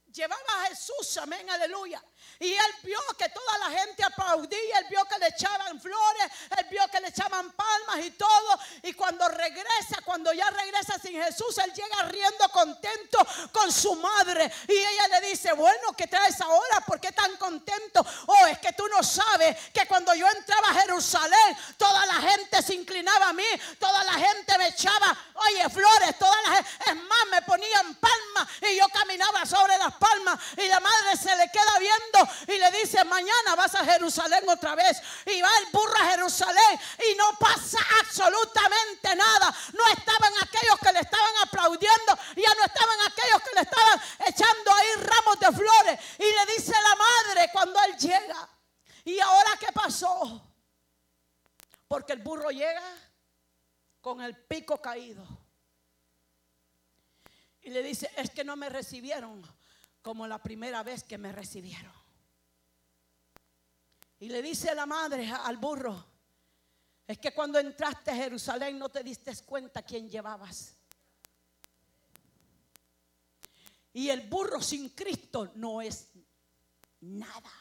llevaba a Jesús, amén, aleluya. Y él vio que toda la gente aplaudía, él vio que le echaban flores, él vio que le echaban palmas y todo. Y cuando ya regresa sin Jesús, él llega riendo contento con su madre. Y ella le dice, bueno, ¿qué traes ahora? ¿Por qué tan contento? Oh, es que tú no sabes que cuando yo entraba a Jerusalén, toda la gente se inclinaba a mí, toda la gente me echaba, oye, flores, es más, me ponían palmas y yo caminaba sobre las palmas. Y la madre se le queda viendo y le dice, mañana vas a Jerusalén otra vez. Y va el burro a Jerusalén y no pasa absolutamente nada. No estaban aquellos que le estaban aplaudiendo, ya no estaban aquellos que le estaban echando ahí ramos de flores. Y le dice la madre cuando él llega, ¿y ahora qué pasó? Porque el burro llega con el pico caído. Y le dice, es que no me recibieron como la primera vez que me recibieron. Y le dice la madre al burro, es que cuando entraste a Jerusalén no te diste cuenta quién llevabas. Y el burro sin Cristo no es nada.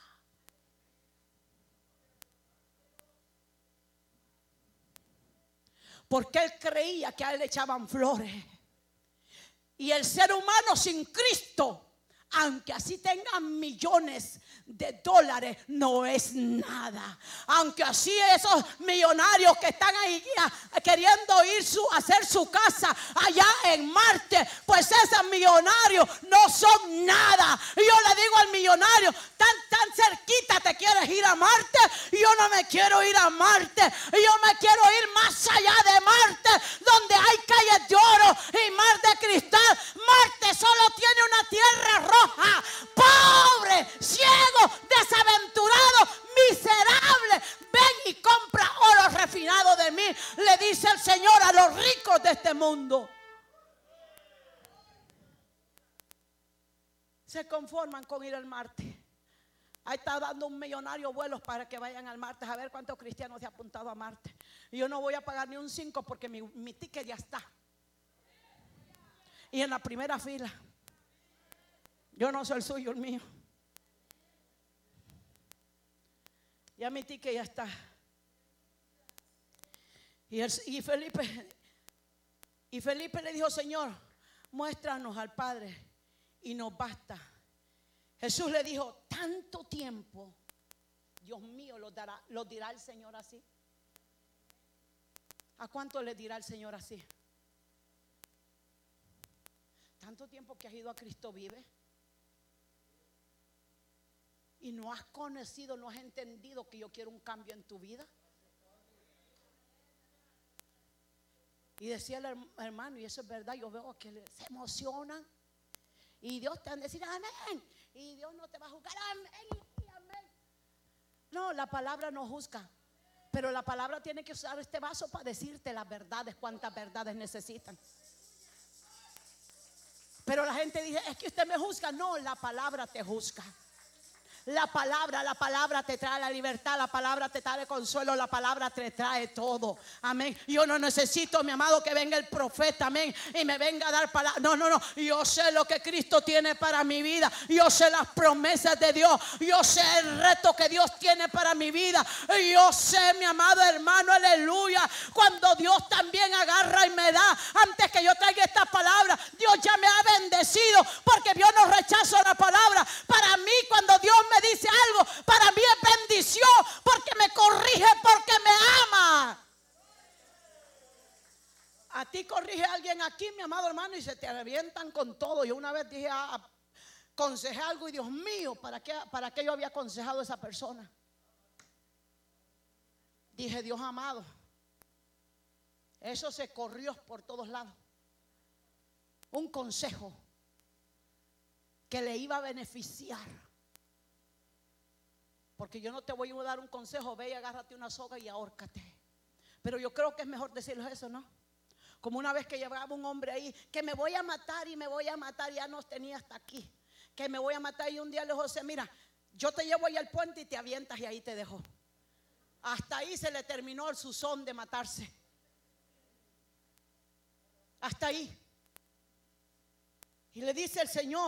Porque él creía que a él le echaban flores. Y el ser humano sin Cristo, aunque así tengan millones de dólares, no es nada. Aunque así esos millonarios que están ahí queriendo ir a hacer su casa allá en Marte, pues esos millonarios no son nada. Y yo le digo al millonario, tan cerquita te quieres ir a Marte. Y yo no me quiero ir a Marte. Y yo me quiero ir más allá de Marte, donde hay calles de oro y mar de cristal. Marte solo tiene una tierra roja, pobre, ciego, desaventurado, miserable. Ven y compra oro refinado de mí, le dice el Señor a los ricos de este mundo. Se conforman con ir al Marte. Ahí está dando un millonario vuelos para que vayan al Marte. A ver cuántos cristianos se han apuntado a Marte. Y yo no voy a pagar ni un 5 porque mi ticket ya está. Y en la primera fila. Yo no soy el suyo, el mío. Ya mi ticket ya está. Y Felipe le dijo, Señor, muéstranos al Padre y nos basta. Jesús le dijo, tanto tiempo, Dios mío, ¿lo dirá el Señor así? ¿A cuánto le dirá el Señor así? Tanto tiempo que has ido a Cristo vive y no has conocido, no has entendido que yo quiero un cambio en tu vida. Y decía el hermano, y eso es verdad, yo veo que se emocionan y Dios te va a decir amén, y Dios no te va a juzgar, amén y amén. No, la palabra no juzga, pero la palabra tiene que usar este vaso para decirte las verdades, cuántas verdades necesitan. Pero la gente dice, es que usted me juzga. No, la palabra te juzga. La palabra te trae la libertad, la palabra te trae el consuelo, la palabra te trae todo. Amén. Yo no necesito, mi amado, que venga el profeta, amén, y me venga a dar palabra. No. Yo sé lo que Cristo tiene para mi vida. Yo sé las promesas de Dios. Yo sé el reto que Dios tiene para mi vida. Yo sé, mi amado hermano, aleluya, cuando Dios también agarra y me da. Antes que yo traiga esta palabra, Dios ya me ha bendecido, porque yo no rechazo la palabra. Para mí, cuando Dios me dice algo, para mí es bendición, porque me corrige, porque me ama. A ti corrige alguien aquí, mi amado hermano, y se te revientan con todo. Yo una vez dije, aconsejé algo y Dios mío, ¿para qué yo había aconsejado a esa persona? Dije, Dios amado, eso se corrió por todos lados. Un consejo que le iba a beneficiar. Porque yo no te voy a dar un consejo, ve y agárrate una soga y ahórcate. Pero yo creo que es mejor decirles eso, ¿no? Como una vez que llevaba un hombre ahí, que me voy a matar y me voy a matar, ya nos tenía hasta aquí. Que me voy a matar, y un día le dijo, José, mira, yo te llevo ahí al puente y te avientas y ahí te dejo. Hasta ahí se le terminó su son de matarse. Hasta ahí. Y le dice el Señor,